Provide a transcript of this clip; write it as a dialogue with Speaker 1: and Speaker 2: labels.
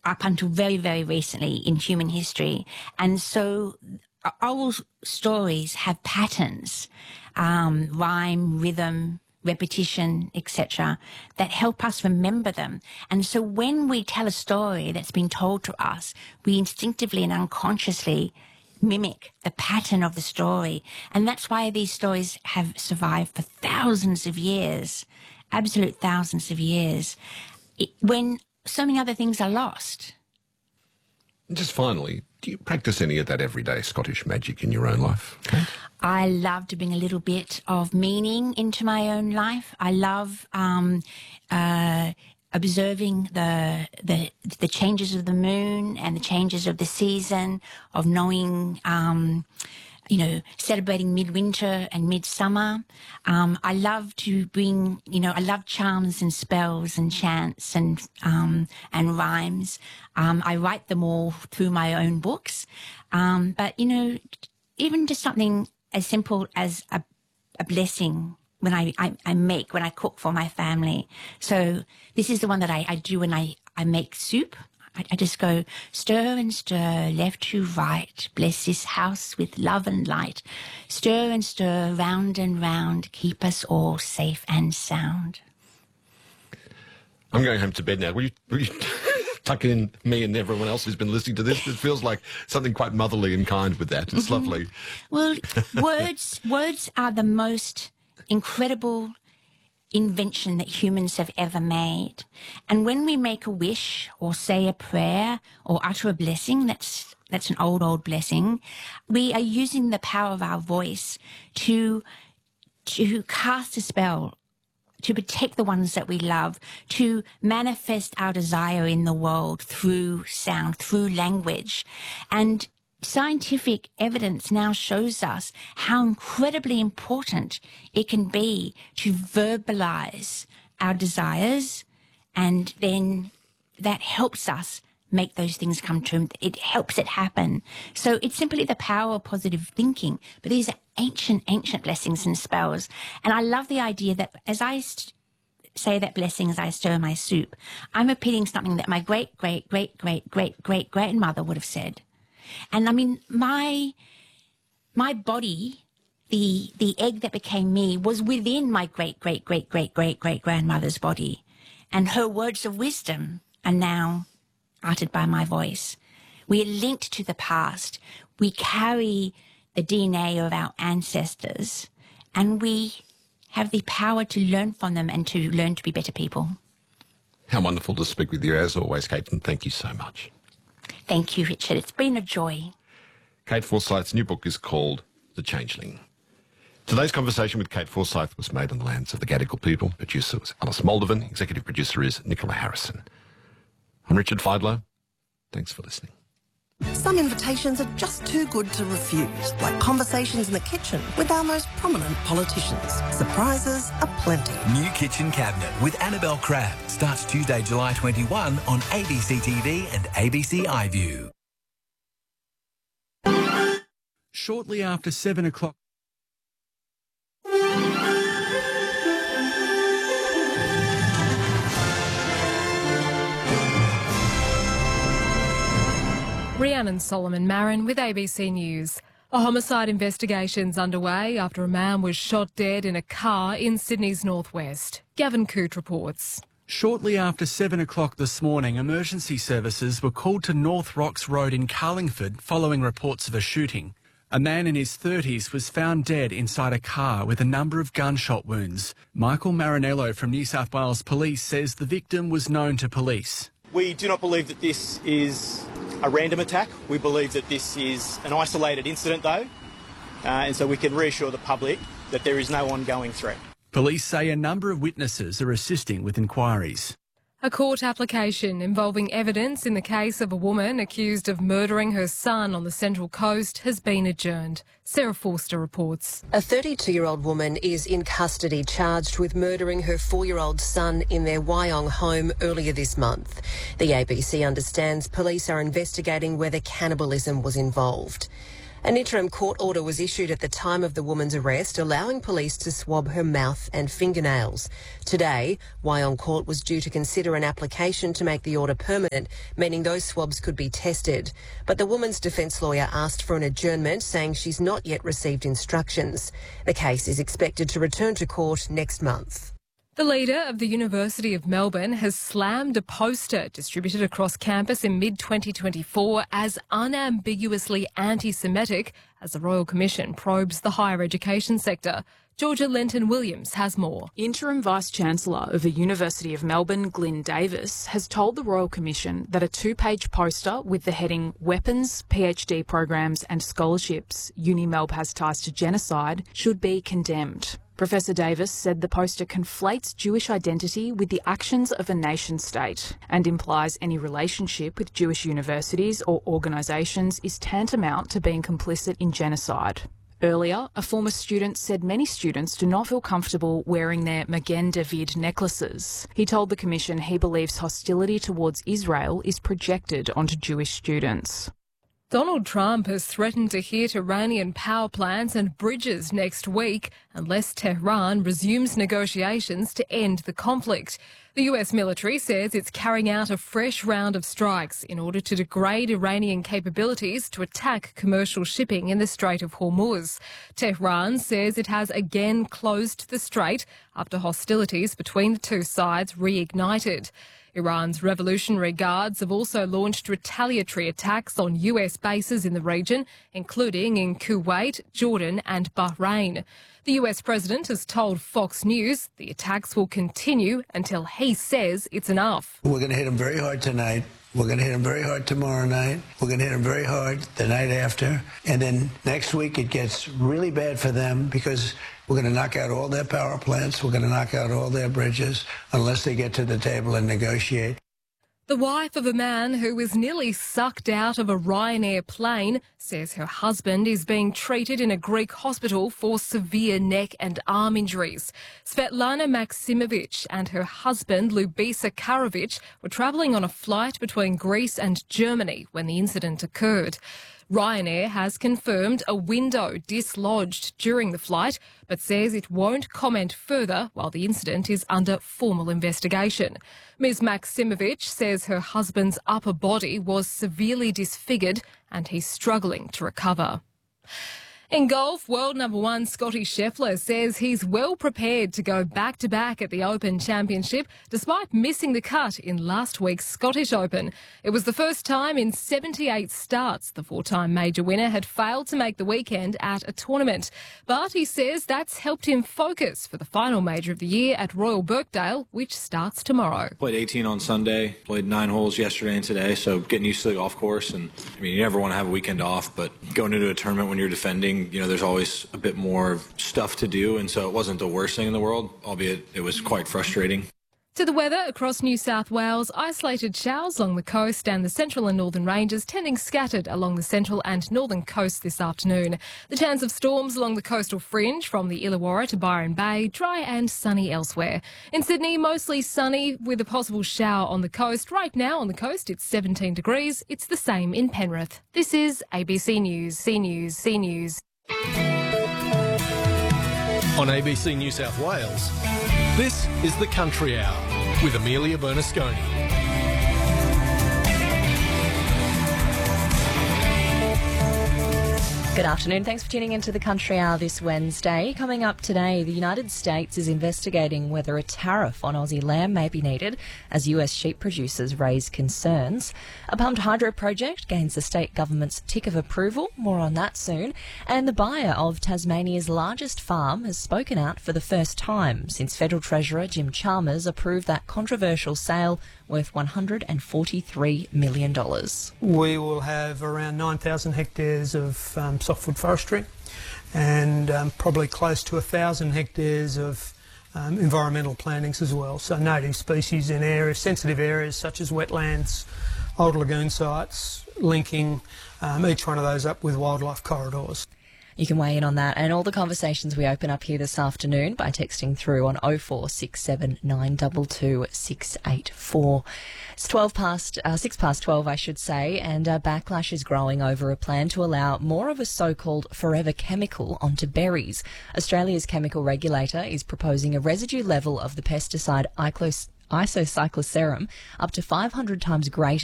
Speaker 1: up until very, very recently in human history. And so oral stories have patterns, rhyme, rhythm, repetition, etc., that help us remember them. And so when we tell a story that's been told to us, we instinctively and unconsciously mimic the pattern of the story. And that's why these stories have survived for thousands of years, absolute thousands of years, when so many other things are lost.
Speaker 2: Just finally, do you practice any of that everyday Scottish magic in your own life, Kate?
Speaker 1: I love to bring a little bit of meaning into my own life. I love observing the changes of the moon and the changes of the season, of knowing, celebrating midwinter and midsummer. I love to bring, I love charms and spells and chants and rhymes. I write them all through my own books. But, even just something as simple as a blessing when I cook for my family. So this is the one that I do when I make soup. I just go, stir and stir, left to right, bless this house with love and light. Stir and stir, round and round, keep us all safe and sound.
Speaker 2: I'm going home to bed now. Will you tuck in me and everyone else who's been listening to this? It feels like something quite motherly and kind with that. It's lovely.
Speaker 1: Well, words are the most incredible invention that humans have ever made. And when we make a wish or say a prayer or utter a blessing, that's an old blessing, we are using the power of our voice to cast a spell, to protect the ones that we love, to manifest our desire in the world through sound, through language. And scientific evidence now shows us how incredibly important it can be to verbalize our desires, and then that helps us make those things come true. It helps it happen. So it's simply the power of positive thinking. But these are ancient blessings and spells. And I love the idea that as I say that blessing as I stir my soup, I'm repeating something that my great-great-great-great-great-great-grandmother would have said. And I mean, my body, the egg that became me, was within my great-great-great-great-great-great-grandmother's body. And her words of wisdom are now uttered by my voice. We are linked to the past. We carry the DNA of our ancestors, and we have the power to learn from them and to learn to be better people.
Speaker 2: How wonderful to speak with you as always, Kate, and thank you so much.
Speaker 1: Thank you, Richard. It's been a joy.
Speaker 2: Kate Forsyth's new book is called The Changeling. Today's conversation with Kate Forsyth was made on the lands of the Gadigal people. Producer was Alice Moldovan. Executive producer is Nicola Harrison. I'm Richard Fidler. Thanks for listening.
Speaker 3: Some invitations are just too good to refuse, like conversations in the kitchen with our most prominent politicians. Surprises are plenty.
Speaker 4: New Kitchen Cabinet with Annabelle Crabb starts Tuesday, July 21 on ABC TV and ABC iView.
Speaker 5: Shortly after 7 o'clock.
Speaker 6: Rhiannon Solomon Marin with ABC News. A homicide investigation's underway after a man was shot dead in a car in Sydney's northwest. Gavin Coote reports.
Speaker 5: Shortly after 7 o'clock this morning, emergency services were called to North Rocks Road in Carlingford following reports of a shooting. A man in his 30s was found dead inside a car with a number of gunshot wounds. Michael Marinello from New South Wales Police says the victim was known to police.
Speaker 7: We do not believe that this is a random attack. We believe that this is an isolated incident, though, and so we can reassure the public that there is no ongoing threat.
Speaker 5: Police say a number of witnesses are assisting with inquiries.
Speaker 6: A court application involving evidence in the case of a woman accused of murdering her son on the Central Coast has been adjourned. Sarah Forster reports.
Speaker 8: A 32-year-old woman is in custody charged with murdering her 4-year-old son in their Wyong home earlier this month. The ABC understands police are investigating whether cannibalism was involved. An interim court order was issued at the time of the woman's arrest, allowing police to swab her mouth and fingernails. Today, Wyong Court was due to consider an application to make the order permanent, meaning those swabs could be tested. But the woman's defence lawyer asked for an adjournment, saying she's not yet received instructions. The case is expected to return to court next month.
Speaker 6: The leader of the University of Melbourne has slammed a poster distributed across campus in mid-2024 as unambiguously anti-Semitic as the Royal Commission probes the higher education sector. Georgia Lenton-Williams has more.
Speaker 9: Interim Vice-Chancellor of the University of Melbourne, Glyn Davis, has told the Royal Commission that a 2-page poster with the heading Weapons, PhD Programs and Scholarships, UniMelb has ties to genocide, should be condemned. Professor Davis said the poster conflates Jewish identity with the actions of a nation-state and implies any relationship with Jewish universities or organisations is tantamount to being complicit in genocide. Earlier, a former student said many students do not feel comfortable wearing their Magen David necklaces. He told the Commission he believes hostility towards Israel is projected onto Jewish students.
Speaker 6: Donald Trump has threatened to hit Iranian power plants and bridges next week unless Tehran resumes negotiations to end the conflict. The US military says it's carrying out a fresh round of strikes in order to degrade Iranian capabilities to attack commercial shipping in the Strait of Hormuz. Tehran says it has again closed the strait after hostilities between the two sides reignited. Iran's Revolutionary Guards have also launched retaliatory attacks on US bases in the region, including in Kuwait, Jordan and Bahrain. The US president has told Fox News the attacks will continue until he says it's enough.
Speaker 10: We're going to hit them very hard tonight. We're going to hit them very hard tomorrow night. We're going to hit them very hard the night after. And then next week it gets really bad for them because we're going to knock out all their power plants. We're going to knock out all their bridges unless they get to the table and negotiate.
Speaker 6: The wife of a man who was nearly sucked out of a Ryanair plane says her husband is being treated in a Greek hospital for severe neck and arm injuries. Svetlana Maksimovic and her husband Lubisa Karovic were travelling on a flight between Greece and Germany when the incident occurred. Ryanair has confirmed a window dislodged during the flight, but says it won't comment further while the incident is under formal investigation. Ms Maksimovic says her husband's upper body was severely disfigured and he's struggling to recover. In golf, world number 1 Scotty Scheffler says he's well prepared to go back-to-back at the Open Championship despite missing the cut in last week's Scottish Open. It was the first time in 78 starts the 4-time major winner had failed to make the weekend at a tournament. But he says that's helped him focus for the final major of the year at Royal Birkdale, which starts tomorrow.
Speaker 11: Played 18 on Sunday, played 9 holes yesterday and today, so getting used to the golf course. And I mean, you never want to have a weekend off, but going into a tournament when you're defending, you know, there's always a bit more stuff to do, and so it wasn't the worst thing in the world, albeit it was quite frustrating.
Speaker 6: To the weather across New South Wales, isolated showers along the coast and the central and northern ranges, tending scattered along the central and northern coast this afternoon. The chance of storms along the coastal fringe from the Illawarra to Byron Bay, dry and sunny elsewhere. In Sydney, mostly sunny with a possible shower on the coast. Right now on the coast, it's 17 degrees. It's the same in Penrith. This is ABC News, C News.
Speaker 12: On ABC New South Wales, this is The Country Hour with Amelia Bernasconi.
Speaker 13: Good afternoon. Thanks for tuning into the Country Hour this Wednesday. Coming up today, the United States is investigating whether a tariff on Aussie lamb may be needed as US sheep producers raise concerns. A pumped hydro project gains the state government's tick of approval. More on that soon. And the buyer of Tasmania's largest farm has spoken out for the first time since Federal Treasurer Jim Chalmers approved that controversial sale worth $143 million.
Speaker 14: We will have around 9,000 hectares of softwood forestry and probably close to 1,000 hectares of environmental plantings as well. So native species in areas, sensitive areas such as wetlands, old lagoon sites, linking each one of those up with wildlife corridors.
Speaker 13: You can weigh in on that and all the conversations we open up here this afternoon by texting through on 0467 922 684. It's 6 past 12, I should say, and backlash is growing over a plan to allow more of a so-called forever chemical onto berries. Australia's chemical regulator is proposing a residue level of the pesticide isocycloserum up to 500 times greater